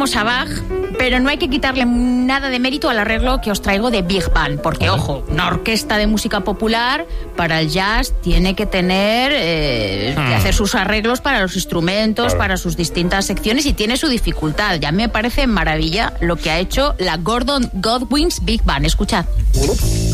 tenemos a Bach, pero no hay que quitarle nada de mérito al arreglo que os traigo de Big Band, porque, ojo, una orquesta de música popular para el jazz tiene que tener que hacer sus arreglos para los instrumentos, para sus distintas secciones, y tiene su dificultad. Ya me parece maravilla lo que ha hecho la Gordon Godwin's Big Band. Escuchad.